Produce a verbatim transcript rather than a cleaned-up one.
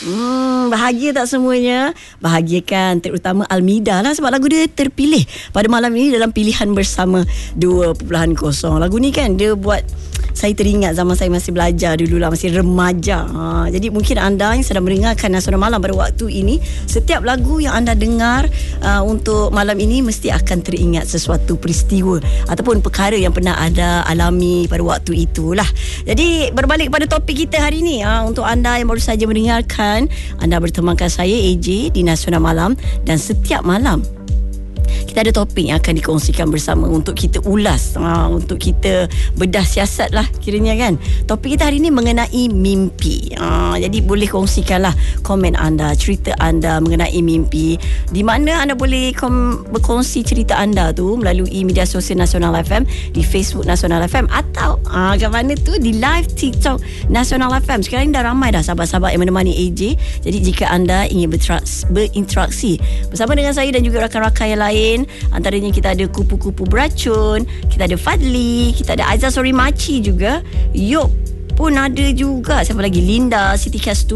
Hmm, bahagia tak semuanya? Bahagia kan, terutama Almida lah, sebab lagu dia terpilih pada malam ini dalam pilihan bersama dua titik kosong. Lagu ni kan dia buat saya teringat zaman saya masih belajar dulu lah, masih remaja. Ha, jadi mungkin anda yang sedang mendengarkan Nasional Malam pada waktu ini, setiap lagu yang anda dengar uh, untuk malam ini mesti akan teringat sesuatu peristiwa ataupun perkara yang pernah anda alami pada waktu itulah. Jadi berbalik kepada topik kita hari ini, ha, untuk anda yang baru saja mendengarkan, anda bertemankan saya A J di Nasional Malam, dan setiap malam kita ada topik yang akan dikongsikan bersama untuk kita ulas, ha, untuk kita bedah siasat lah kiranya kan. Topik kita hari ini mengenai mimpi. Ha, jadi boleh kongsikanlah komen anda, cerita anda mengenai mimpi. Di mana anda boleh kom- berkongsi cerita anda tu melalui media sosial Nasional F M, di Facebook Nasional F M, atau ha, kat mana tu di live TikTok Nasional F M. Sekarang dah ramai dah sahabat-sahabat yang menemani A J. Jadi jika anda ingin berinteraksi, berinteraksi bersama dengan saya dan juga rakan-rakan yang lain, antaranya kita ada Kupu-Kupu Beracun, kita ada Fadli, kita ada Aizah Sori Maci juga, Yop pun ada juga, siapa lagi, Linda, Siti Kastu,